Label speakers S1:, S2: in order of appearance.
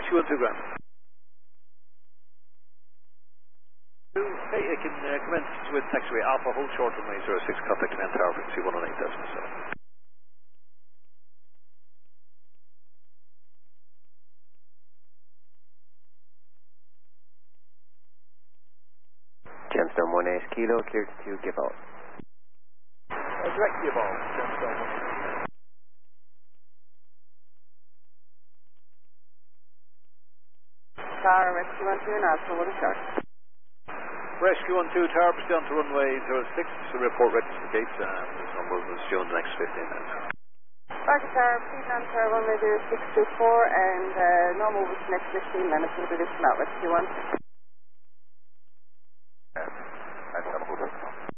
S1: Rescue 12 Grand. Okay, I can commence with taxiway Alpha, hold short runway 06, contact command tower frequency 118.7.
S2: Gemstone 1 Kilo, cleared to give out.
S1: Direct give out, Gemstone 1.
S3: Tower, Rescue 12 and Alpha, what is short?
S1: Rescue 12 Tower, proceed on to runway 06, so report ready to the gates, and there's no movements due in the next 15 minutes.
S3: Roger, Tower, proceed on to runway 0624, and no movements next 15 minutes, will be this from out, Rescue 1.